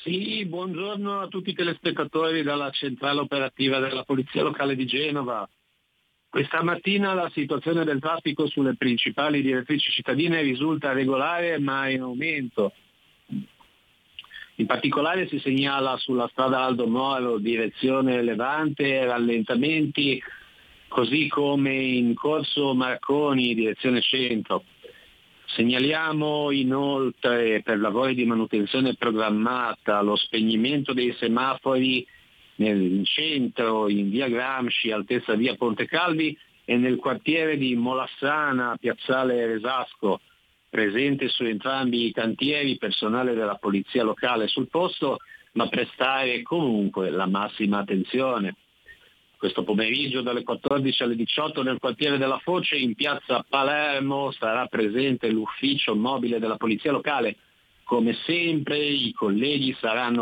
Sì, buongiorno a tutti i telespettatori dalla centrale operativa della Polizia Locale di Genova. Questa mattina la situazione del traffico sulle principali direttrici cittadine risulta regolare ma in aumento. In particolare si segnala sulla strada Aldo Moro, direzione Levante, rallentamenti, così come in corso Marconi, direzione centro. Segnaliamo inoltre per lavori di manutenzione programmata lo spegnimento dei semafori nel centro, in via Gramsci, altezza via Ponte Calvi, e nel quartiere di Molassana, piazzale Resasco. Presente su entrambi i cantieri personale della polizia locale sul posto, ma prestare comunque la massima attenzione. Questo pomeriggio dalle 14 alle 18 nel quartiere della Foce in piazza Palermo sarà presente l'ufficio mobile della polizia locale. Come sempre i colleghi saranno